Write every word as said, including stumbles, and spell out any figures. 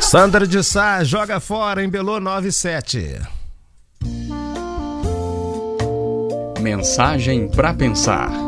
Sandra de Sá joga fora em Belô nove sete. Mensagem para pensar.